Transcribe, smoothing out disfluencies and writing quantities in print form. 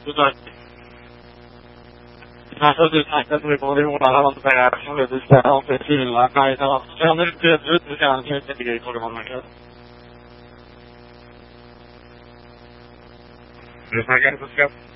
Esatto. Nasıl düzeltme duyguları uğraşamadı beraber ve düzeltme ofisiyle kayda alışanır gözü düzeltme diye kurulmakta. Düzeltme